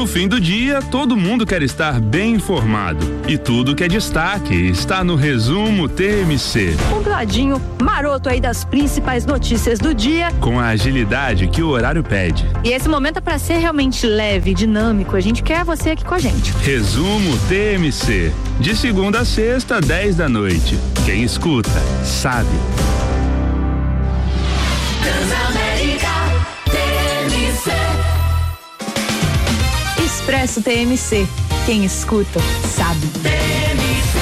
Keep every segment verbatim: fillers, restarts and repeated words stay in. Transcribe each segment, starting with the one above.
No fim do dia, todo mundo quer estar bem informado. E tudo que é destaque está no Resumo T M C. Compiladinho maroto aí das principais notícias do dia. Com a agilidade que o horário pede. E esse momento é para ser realmente leve, dinâmico. A gente quer você aqui com a gente. Resumo T M C. De segunda a sexta, dez da noite. Quem escuta, sabe. Transamérica T M C. Expresso T M C. Quem escuta, sabe. T M C.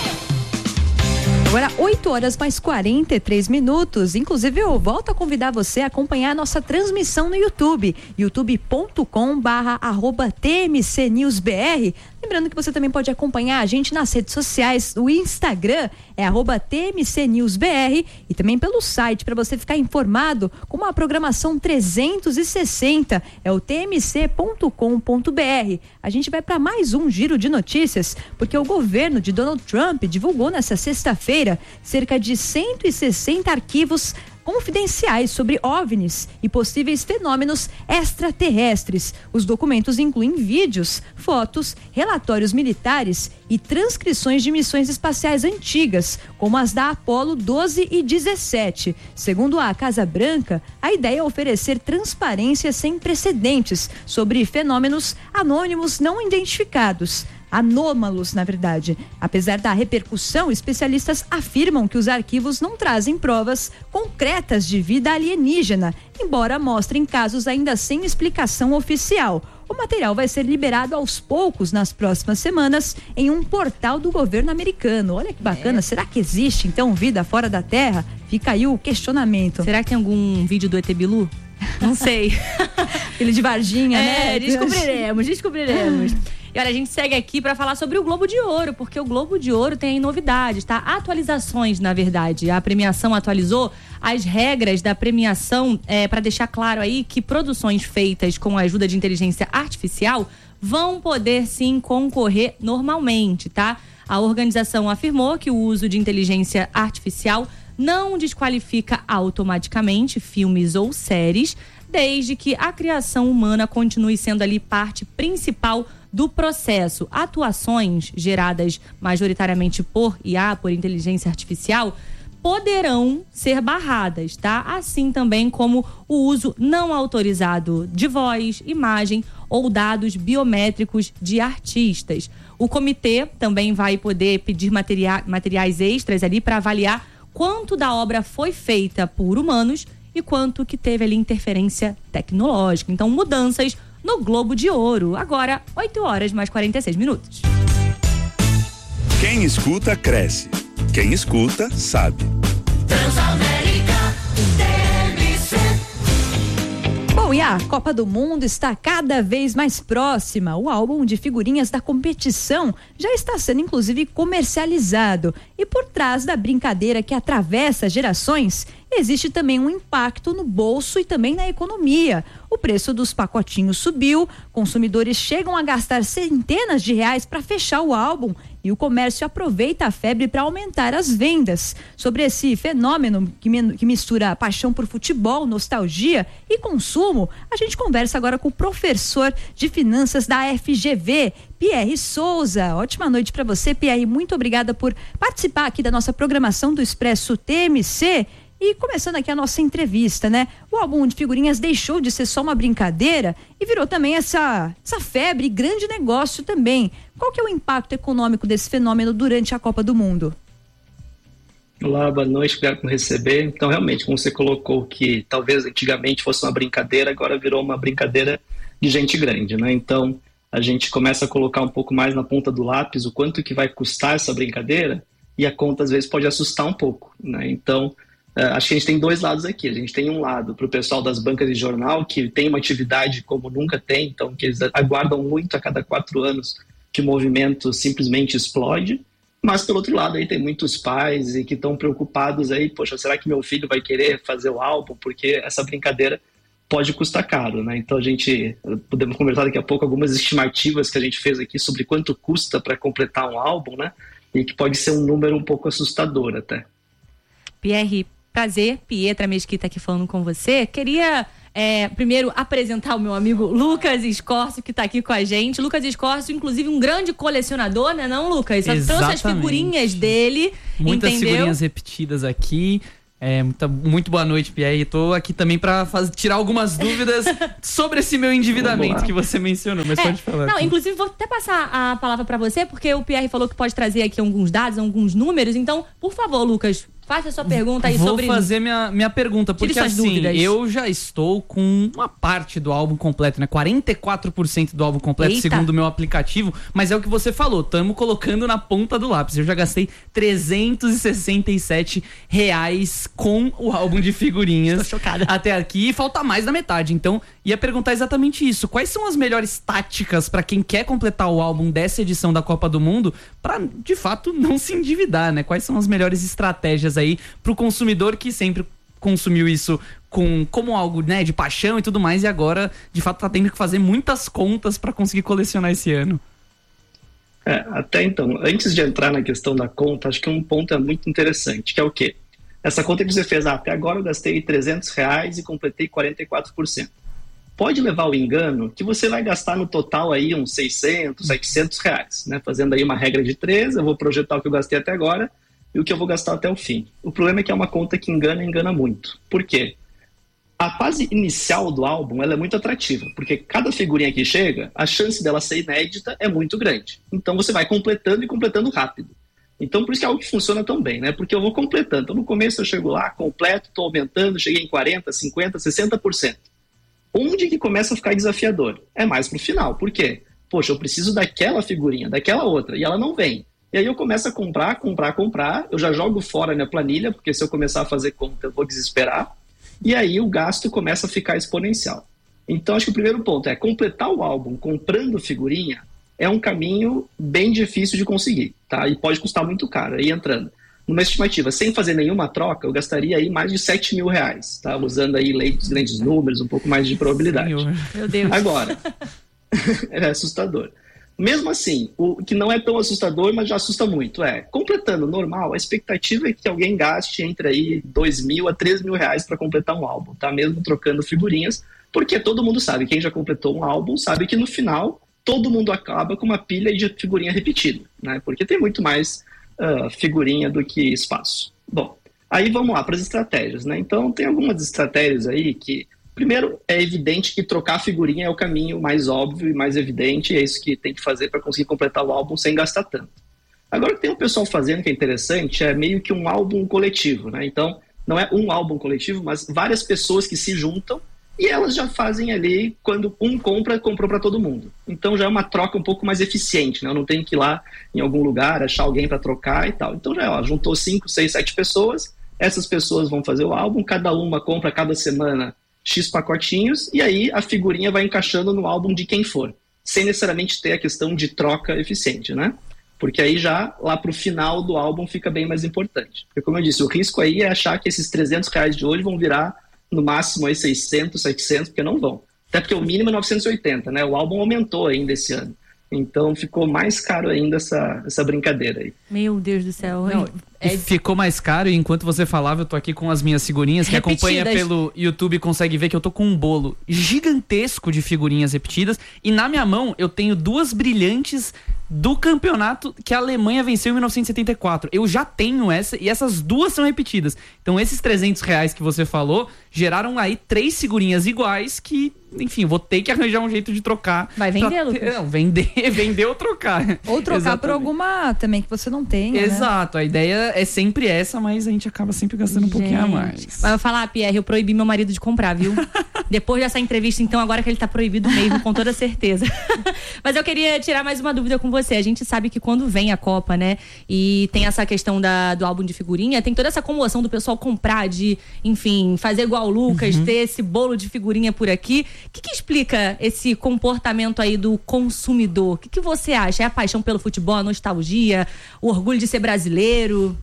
Agora, oito horas mais quarenta e três minutos. Inclusive, eu volto a convidar você a acompanhar a nossa transmissão no YouTube. youtube ponto com barra arroba T M C News B R. Lembrando que você também pode acompanhar a gente nas redes sociais. O Instagram é arroba T M C News B R e também pelo site para você ficar informado com uma programação trezentos e sessenta. É o T M C ponto com ponto B R. A gente vai para mais um giro de notícias, porque o governo de Donald Trump divulgou nessa sexta-feira cerca de cento e sessenta arquivos confidenciais sobre OVNIs e possíveis fenômenos extraterrestres. Os documentos incluem vídeos, fotos, relatórios militares e transcrições de missões espaciais antigas, como as da Apollo doze e dezessete. Segundo a Casa Branca, a ideia é oferecer transparência sem precedentes sobre fenômenos anônimos não identificados. Anômalos, na verdade. Apesar da repercussão, especialistas afirmam que os arquivos não trazem provas concretas de vida alienígena, embora mostrem casos ainda sem explicação oficial. O material vai ser liberado aos poucos nas próximas semanas em um portal do governo americano. Olha que bacana, é. Será que existe então vida fora da Terra? Fica aí o questionamento. Será que tem algum vídeo do E T Bilu? Não sei. Aquele de Varginha, é, né? Descobriremos, descobriremos. E olha, a gente segue aqui para falar sobre o Globo de Ouro, porque o Globo de Ouro tem novidades, tá? Atualizações, na verdade. A premiação atualizou as regras da premiação é, para deixar claro aí que produções feitas com a ajuda de inteligência artificial vão poder sim concorrer normalmente, tá? A organização afirmou que o uso de inteligência artificial não desqualifica automaticamente filmes ou séries, desde que a criação humana continue sendo ali parte principal do processo. Atuações geradas majoritariamente por I A, por inteligência artificial, poderão ser barradas, tá? Assim também como o uso não autorizado de voz, imagem ou dados biométricos de artistas. O comitê também vai poder pedir materia- materiais extras ali para avaliar quanto da obra foi feita por humanos e quanto que teve ali interferência tecnológica. Então, mudanças no Globo de Ouro. Agora, oito horas mais quarenta e seis minutos. Quem escuta, cresce. Quem escuta, sabe. Transamérica T M C. Bom, e a Copa do Mundo está cada vez mais próxima. O álbum de figurinhas da competição já está sendo, inclusive, comercializado. E por trás da brincadeira que atravessa gerações, existe também um impacto no bolso e também na economia. O preço dos pacotinhos subiu, consumidores chegam a gastar centenas de reais para fechar o álbum e o comércio aproveita a febre para aumentar as vendas. Sobre esse fenômeno que, que mistura paixão por futebol, nostalgia e consumo, a gente conversa agora com o professor de finanças da F G V, Pierre Souza. Ótima noite para você, Pierre. Muito obrigada por participar aqui da nossa programação do Expresso T M C. E começando aqui a nossa entrevista, né? O álbum de figurinhas deixou de ser só uma brincadeira e virou também essa, essa febre, grande negócio também. Qual que é o impacto econômico desse fenômeno durante a Copa do Mundo? Olá, boa noite, obrigado por receber. Então, realmente, como você colocou que talvez antigamente fosse uma brincadeira, agora virou uma brincadeira de gente grande, né? Então, a gente começa a colocar um pouco mais na ponta do lápis o quanto que vai custar essa brincadeira e a conta, às vezes, pode assustar um pouco, né? Então, Uh, acho que a gente tem dois lados aqui. A gente tem um lado para o pessoal das bancas de jornal, que tem uma atividade como nunca tem, então que eles aguardam muito a cada quatro anos que o movimento simplesmente explode. Mas, pelo outro lado, aí tem muitos pais e que estão preocupados aí, poxa, será que meu filho vai querer fazer o álbum? Porque essa brincadeira pode custar caro, né? Então a gente, podemos conversar daqui a pouco algumas estimativas que a gente fez aqui sobre quanto custa para completar um álbum, né? E que pode ser um número um pouco assustador até. Pierre, prazer, Pietra Mesquita aqui falando com você. Queria é, primeiro apresentar o meu amigo Lucas Escorcio, que tá aqui com a gente. Lucas Escorcio, inclusive um grande colecionador, né não, Lucas? Só trouxe as figurinhas dele, Muitas entendeu? figurinhas repetidas aqui. É, muita, muito boa noite, Pierre. Tô aqui também pra faz, tirar algumas dúvidas sobre esse meu endividamento que você mencionou, mas É, pode falar. não, aqui. inclusive vou até passar a palavra pra você, porque o Pierre falou que pode trazer aqui alguns dados, alguns números. Então, por favor, Lucas, faça a sua pergunta aí Vou sobre... fazer minha, minha pergunta, Tire porque suas assim, dúvidas. eu já estou com uma parte do álbum completo, né? quarenta e quatro por cento do álbum completo, Eita. segundo o meu aplicativo, mas é o que você falou, estamos colocando na ponta do lápis. Eu já gastei trezentos e sessenta e sete reais com o álbum de figurinhas. Estou chocada. Até aqui, e falta mais da metade. Então, ia perguntar exatamente isso. Quais são as melhores táticas para quem quer completar o álbum dessa edição da Copa do Mundo, para de fato não se endividar, né? Quais são as melhores estratégias aí pro consumidor que sempre consumiu isso com, como algo, né, de paixão e tudo mais, e agora, de fato, tá tendo que fazer muitas contas para conseguir colecionar esse ano? É, até então, antes de entrar na questão da conta, acho que um ponto é muito interessante, que é o quê? Essa conta que você fez, ah, até agora eu gastei trezentos reais e completei quarenta e quatro por cento. Pode levar ao engano que você vai gastar no total aí uns seiscentos, setecentos reais, né? Fazendo aí uma regra de três, eu vou projetar o que eu gastei até agora e o que eu vou gastar até o fim. O problema é que é uma conta que engana e engana muito. Por quê? A fase inicial do álbum ela é muito atrativa, porque cada figurinha que chega, a chance dela ser inédita é muito grande. Então você vai completando e completando rápido. Então por isso que é algo que funciona tão bem, né? Porque eu vou completando. Então no começo eu chego lá, completo, estou aumentando, cheguei em quarenta, cinquenta, sessenta por cento. Onde que começa a ficar desafiador? É mais pro final. Por quê? Poxa, eu preciso daquela figurinha, daquela outra, e ela não vem. E aí eu começo a comprar, comprar, comprar, eu já jogo fora a minha planilha, porque se eu começar a fazer conta eu vou desesperar, e aí o gasto começa a ficar exponencial. Então acho que o primeiro ponto é completar o álbum comprando figurinha é um caminho bem difícil de conseguir, tá? E pode custar muito caro, aí entrando. Numa estimativa, sem fazer nenhuma troca, eu gastaria aí mais de sete mil reais, tá? Usando aí leitos, grandes números, um pouco mais de probabilidade. Senhor. Meu Deus. Agora, é assustador. Mesmo assim, o que não é tão assustador, mas já assusta muito, é, completando normal, a expectativa é que alguém gaste entre aí dois mil a três mil reais para completar um álbum, tá? Mesmo trocando figurinhas, porque todo mundo sabe, quem já completou um álbum sabe que no final todo mundo acaba com uma pilha de figurinha repetida, né? Porque tem muito mais uh, figurinha do que espaço. Bom, aí vamos lá para as estratégias, né? Então tem algumas estratégias aí que, primeiro, é evidente que trocar figurinha é o caminho mais óbvio e mais evidente, e é isso que tem que fazer para conseguir completar o álbum sem gastar tanto. Agora, o que tem um pessoal fazendo que é interessante é meio que um álbum coletivo, né? Então, não é um álbum coletivo, mas várias pessoas que se juntam e elas já fazem ali, quando um compra, comprou para todo mundo. Então já é uma troca um pouco mais eficiente, né? Eu não tenho que ir lá em algum lugar, achar alguém para trocar e tal. Então já ó, juntou cinco, seis, sete pessoas, essas pessoas vão fazer o álbum, cada uma compra cada semana X pacotinhos, e aí a figurinha vai encaixando no álbum de quem for, sem necessariamente ter a questão de troca eficiente, né? Porque aí já, lá pro final do álbum, fica bem mais importante. Porque, como eu disse, o risco aí é achar que esses trezentos reais de hoje vão virar, no máximo, aí seiscentos, setecentos, porque não vão. Até porque o mínimo é novecentos e oitenta, né? O álbum aumentou ainda esse ano. Então ficou mais caro ainda essa, essa brincadeira aí. Meu Deus do céu. Não, é... Ficou mais caro, e enquanto você falava, eu tô aqui com as minhas figurinhas. Quem acompanha Repetidas. pelo YouTube consegue ver que eu tô com um bolo gigantesco de figurinhas repetidas. E na minha mão eu tenho duas brilhantes do campeonato que a Alemanha venceu em mil novecentos e setenta e quatro. Eu já tenho essa, e essas duas são repetidas. Então esses trezentos reais que você falou geraram aí três figurinhas iguais que, enfim, vou ter que arranjar um jeito de trocar. Vai vender, pra... Lucas? Não, vender, vender ou trocar. Ou trocar Exatamente. por alguma também que você não tenha, né? Exato, a ideia é sempre essa, mas a gente acaba sempre gastando um pouquinho a mais. Mas eu vou falar, Pierre, eu proibi meu marido de comprar, viu? Depois dessa entrevista, então, agora que ele tá proibido mesmo, com toda certeza. Mas eu queria tirar mais uma dúvida com você. A gente sabe que quando vem a Copa, né, e tem essa questão da, do álbum de figurinha, tem toda essa comoção do pessoal comprar, de, enfim, fazer igual o Lucas, uhum. ter esse bolo de figurinha por aqui. O que, que explica esse comportamento aí do consumidor? O que, que você acha? É a paixão pelo futebol, a nostalgia, o orgulho de ser brasileiro?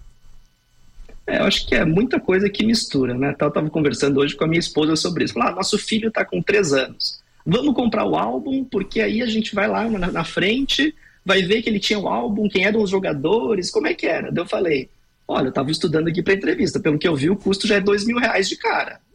É, eu acho que é muita coisa que mistura, né? Eu estava conversando hoje com a minha esposa sobre isso. Falei, ah, nosso filho está com três anos. Vamos comprar o álbum, porque aí a gente vai lá na, na frente, vai ver que ele tinha o álbum, quem eram os jogadores, como é que era. Daí eu falei, olha, eu estava estudando aqui para entrevista, pelo que eu vi, o custo já é dois mil reais de cara.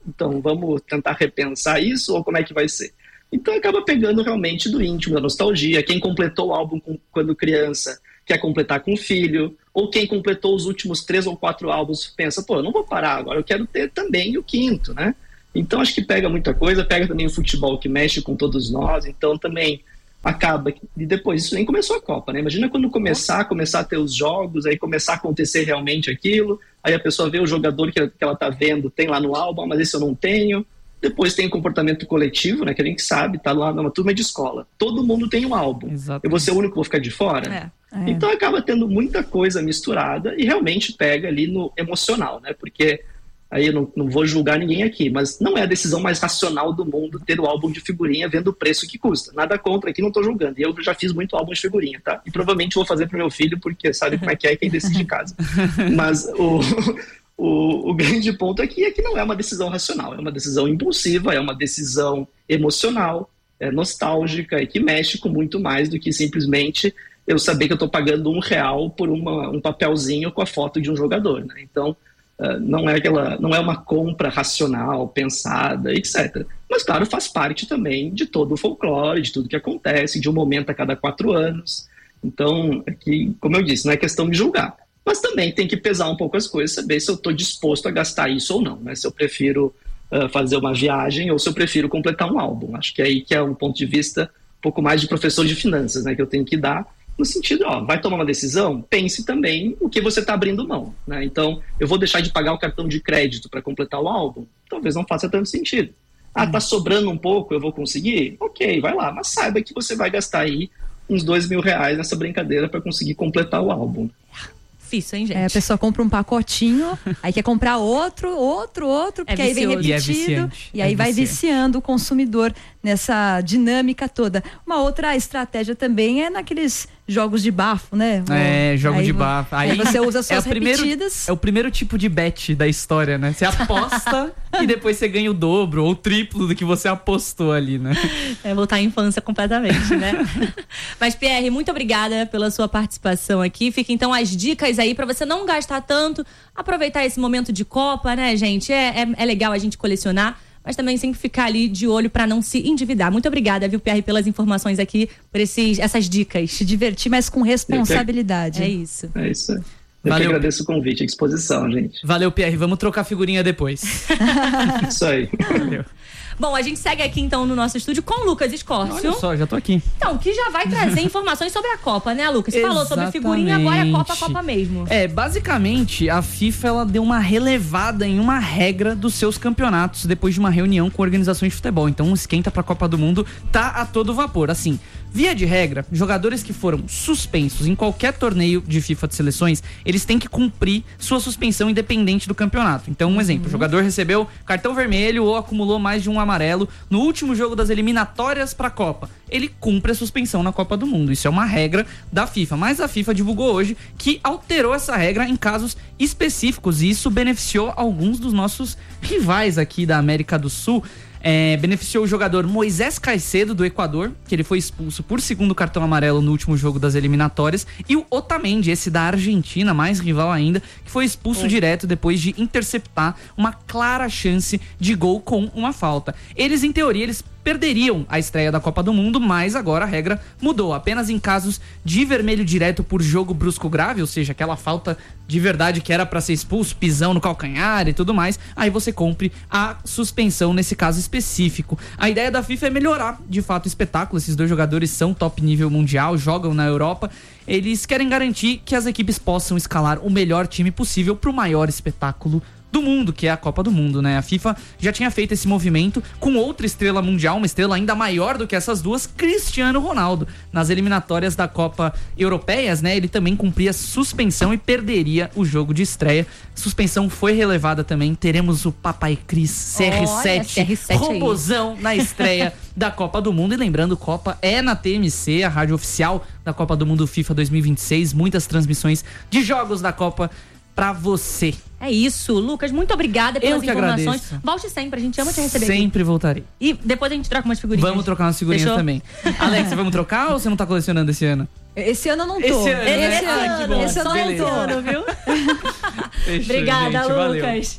Então vamos tentar repensar isso ou como é que vai ser? Então acaba pegando realmente do íntimo, da nostalgia. Quem completou o álbum com, quando criança quer completar com o filho, ou quem completou os últimos três ou quatro álbuns pensa, pô, eu não vou parar agora, eu quero ter também o quinto, né? Então acho que pega muita coisa, pega também o futebol que mexe com todos nós, então também acaba, e depois isso nem começou a Copa, né? Imagina quando começar, começar a ter os jogos, aí começar a acontecer realmente aquilo, aí a pessoa vê o jogador que ela tá vendo, tem lá no álbum, mas esse eu não tenho. Depois tem o comportamento coletivo, né, que a gente sabe, tá lá numa turma de escola. Todo mundo tem um álbum. Exatamente. Eu vou ser o único que vou ficar de fora? É, é. Então acaba tendo muita coisa misturada e realmente pega ali no emocional, né? Porque aí eu não, não vou julgar ninguém aqui, mas não é a decisão mais racional do mundo ter o álbum de figurinha vendo o preço que custa. Nada contra aqui, não tô julgando. E eu já fiz muito álbum de figurinha, tá? E provavelmente vou fazer pro meu filho, porque sabe como é que é quem decide em casa. Mas o... O, o grande ponto aqui é que não é uma decisão racional, é uma decisão impulsiva, é uma decisão emocional, é nostálgica e que mexe com muito mais do que simplesmente eu saber que eu estou pagando um real por uma, um papelzinho com a foto de um jogador, né? Então, uh, não, é aquela, não é uma compra racional, pensada, etcétera. Mas, claro, faz parte também de todo o folclore, de tudo que acontece, de um momento a cada quatro anos. Então, aqui, como eu disse, não é questão de julgar. Mas também tem que pesar um pouco as coisas, saber se eu estou disposto a gastar isso ou não, né? Se eu prefiro uh, fazer uma viagem ou se eu prefiro completar um álbum. Acho que é aí que é um ponto de vista um pouco mais de professor de finanças, né? Que eu tenho que dar no sentido, ó, vai tomar uma decisão? Pense também o que você está abrindo mão, né? Então, eu vou deixar de pagar o cartão de crédito para completar o álbum? Talvez não faça tanto sentido. Ah, tá sobrando um pouco, eu vou conseguir? Ok, vai lá. Mas saiba que você vai gastar aí uns dois mil reais nessa brincadeira para conseguir completar o álbum. Difícil, hein, gente? É, a pessoa compra um pacotinho, aí quer comprar outro, outro, outro, porque É aí vem vicioso. E é repetido. viciante. E aí É vai viciante. viciando o consumidor nessa dinâmica toda. Uma outra estratégia também é naqueles jogos de bafo, né? É, jogo Aí de vo- bafo. Aí, Aí você usa é suas o primeiro, repetidas. é o primeiro tipo de bet da história, né? Você aposta e depois você ganha o dobro ou o triplo do que você apostou ali, né? É voltar à infância completamente, né? Mas, Pierre, muito obrigada pela sua participação aqui. Fica então as dicas aí pra você não gastar tanto, aproveitar esse momento de Copa, né, gente? É, é, é legal a gente colecionar, mas também sempre ficar ali de olho pra não se endividar. Muito obrigada, viu, Pierre, pelas informações aqui, por esses, essas dicas. Se divertir, mas com responsabilidade. É isso. É isso aí. Eu Valeu. que agradeço o convite, a disposição, gente. Valeu, Pierre. Vamos trocar figurinha depois. Isso aí. Valeu. Bom, a gente segue aqui então no nosso estúdio com o Lucas Escórcio. Olha só, já tô aqui. Então, que já vai trazer informações sobre a Copa, né, Lucas? Você falou sobre figurinha, agora é Copa, Copa mesmo. É, basicamente, a FIFA ela deu uma relevada em uma regra dos seus campeonatos depois de uma reunião com organizações de futebol. Então, o esquenta pra Copa do Mundo tá a todo vapor. Assim, via de regra, jogadores que foram suspensos em qualquer torneio de FIFA de seleções, eles têm que cumprir sua suspensão independente do campeonato. Então, um exemplo, o jogador recebeu cartão vermelho ou acumulou mais de um amarelo no último jogo das eliminatórias pra Copa. Ele cumpre a suspensão na Copa do Mundo. Isso é uma regra da FIFA. Mas a FIFA divulgou hoje que alterou essa regra em casos específicos e isso beneficiou alguns dos nossos rivais aqui da América do Sul. É, beneficiou o jogador Moisés Caicedo, do Equador, que ele foi expulso por segundo cartão amarelo no último jogo das eliminatórias, e o Otamendi, esse da Argentina, mais rival ainda, que foi expulso direto depois de interceptar uma clara chance de gol com uma falta. Eles, em teoria, eles perderiam a estreia da Copa do Mundo, mas agora a regra mudou. Apenas em casos de vermelho direto por jogo brusco grave, ou seja, aquela falta de verdade que era pra ser expulso, pisão no calcanhar e tudo mais, aí você cumpre a suspensão nesse caso específico. A ideia da FIFA é melhorar, de fato, o espetáculo. Esses dois jogadores são top nível mundial, jogam na Europa. Eles querem garantir que as equipes possam escalar o melhor time possível pro maior espetáculo do mundo, que é a Copa do Mundo, né? A FIFA já tinha feito esse movimento com outra estrela mundial, uma estrela ainda maior do que essas duas, Cristiano Ronaldo. Nas eliminatórias da Copa Europeias, né? Ele também cumpria suspensão e perderia o jogo de estreia. Suspensão foi relevada também. Teremos o Papai Cris C R sete, C R sete aí. robozão na estreia da Copa do Mundo. E lembrando, Copa é na T M C, a rádio oficial da Copa do Mundo FIFA dois mil e vinte e seis. Muitas transmissões de jogos da Copa pra você. É isso, Lucas, muito obrigada pelas Eu que informações. agradeço. Volte sempre, a gente ama te receber aqui. Sempre voltarei. E depois a gente troca umas figurinhas. Vamos trocar umas figurinhas Fechou? também. Alex, vamos trocar ou você não tá colecionando esse ano? Esse ano eu não tô. Esse ano, né? Esse Ah, ano, que bom. esse ano Só eu não esse tô. ano, viu? Fechou, Obrigada, gente, valeu. Lucas.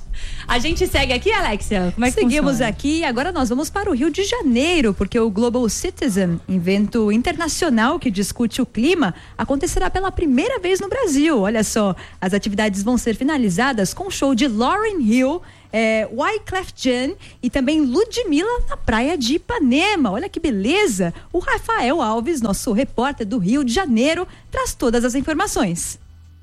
A gente segue aqui, Alexia? Como é que Seguimos funciona? aqui e agora nós vamos para o Rio de Janeiro, porque o Global Citizen, evento internacional que discute o clima, acontecerá pela primeira vez no Brasil. Olha só, as atividades vão ser finalizadas com o show de Lauryn Hill, é, Wyclef Jean e também Ludmilla na praia de Ipanema. Olha que beleza! O Rafael Alves, nosso repórter do Rio de Janeiro, traz todas as informações.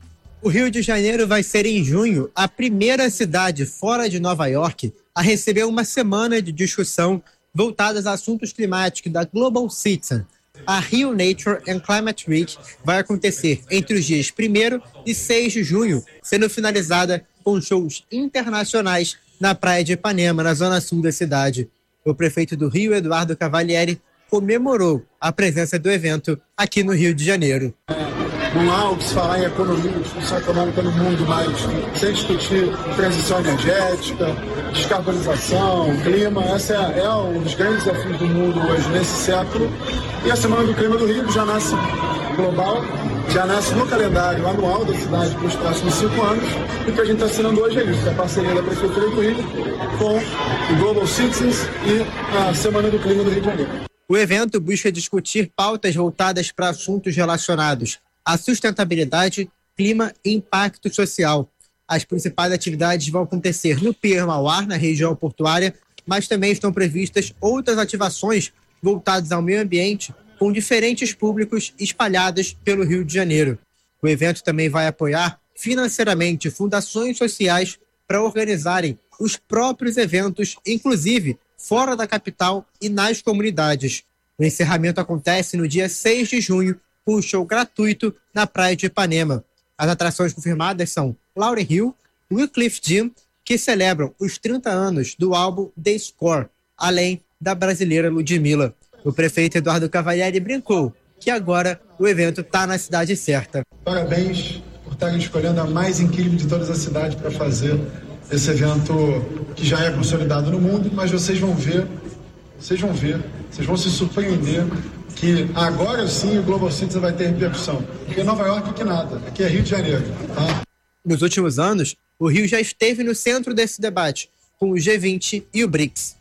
O Rio de Janeiro vai ser, em junho, a primeira cidade fora de Nova York a receber uma semana de discussão voltadas a assuntos climáticos da Global Citizen. A Rio Nature and Climate Week vai acontecer entre os dias primeiro e seis de junho, sendo finalizada com shows internacionais na praia de Ipanema, na zona sul da cidade. O prefeito do Rio, Eduardo Cavalieri, comemorou a presença do evento aqui no Rio de Janeiro. Não há o que se falar em economia e discussão econômica no mundo, mas sem discutir transição energética, descarbonização, clima, esse é, é um dos grandes desafios do mundo hoje, nesse século. E a Semana do Clima do Rio já nasce global, já nasce no calendário anual da cidade para os próximos cinco anos. E o que a gente está assinando hoje é isso, é a parceria da Prefeitura do Rio com o Global Citizens e a Semana do Clima do Rio de Janeiro. O evento busca discutir pautas voltadas para assuntos relacionados à sustentabilidade, clima e impacto social. As principais atividades vão acontecer no Pier Mauá, na região portuária, mas também estão previstas outras ativações voltadas ao meio ambiente com diferentes públicos espalhados pelo Rio de Janeiro. O evento também vai apoiar financeiramente fundações sociais para organizarem os próprios eventos, inclusive fora da capital e nas comunidades. O encerramento acontece no dia seis de junho, com um show gratuito na praia de Ipanema. As atrações confirmadas são Lauryn Hill, Wyclef Jean, que celebram os trinta anos do álbum The Score, além da brasileira Ludmilla. O prefeito Eduardo Cavalieri brincou que agora o evento está na cidade certa. Parabéns por estarem escolhendo a mais incrível de todas as cidades para fazer esse evento que já é consolidado no mundo, mas vocês vão ver, vocês vão ver, vocês vão se surpreender que agora sim o Global Citizen vai ter repercussão. Porque Nova York que nada, aqui é Rio de Janeiro. Tá? Nos últimos anos, o Rio já esteve no centro desse debate, com o G vinte e o BRICS.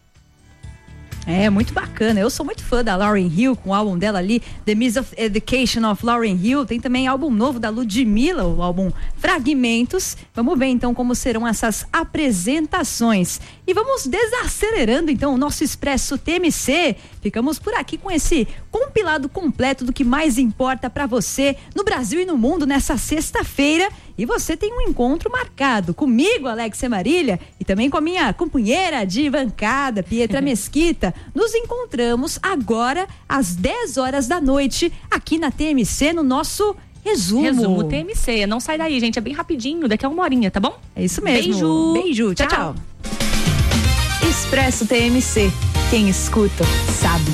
É, muito bacana. Eu sou muito fã da Lauryn Hill, com o álbum dela ali, The Miss of Education of Lauryn Hill. Tem também álbum novo da Ludmilla, o álbum Fragmentos. Vamos ver então como serão essas apresentações. E vamos desacelerando então o nosso Expresso T M C. Ficamos por aqui com esse compilado completo do que mais importa para você no Brasil e no mundo nessa sexta-feira. E você tem um encontro marcado comigo, Alexia Marília, e também com a minha companheira de bancada, Pietra Mesquita. Nos encontramos agora às dez horas da noite aqui na T M C, no nosso Resumo. Resumo T M C. Não sai daí, gente. É bem rapidinho, daqui a uma horinha, tá bom? É isso mesmo. Beijo. Beijo. Tchau, tchau. Expresso T M C. Quem escuta, sabe.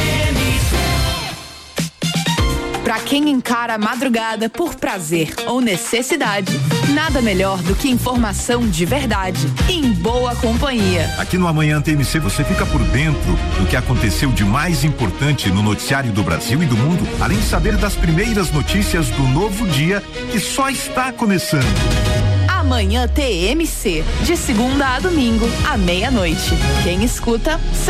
Pra quem encara a madrugada por prazer ou necessidade, nada melhor do que informação de verdade, em boa companhia. Aqui no Amanhã T M C você fica por dentro do que aconteceu de mais importante no noticiário do Brasil e do mundo, além de saber das primeiras notícias do novo dia que só está começando. Amanhã T M C, de segunda a domingo, à meia-noite. Quem escuta,